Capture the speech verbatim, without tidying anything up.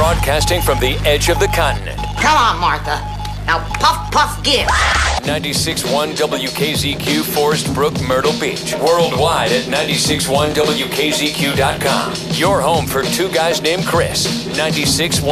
Broadcasting from the edge of the continent. Come on, Martha. Now puff, puff, give. ninety-six point one W K Z Q, Forest Brook, Myrtle Beach. Worldwide at ninety-six point one W K Z Q dot com. Your home for two guys named Chris. ninety-six point one